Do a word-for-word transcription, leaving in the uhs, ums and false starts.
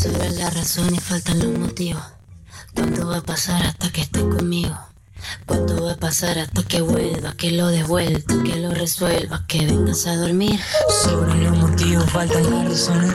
Sobran las razones, faltan los motivos. ¿Cuánto va a pasar hasta que estés conmigo? ¿Cuánto va a pasar hasta que vuelva, que lo devuelva, que lo resuelva, que vengas a dormir? Sobran los motivos, faltan las razones.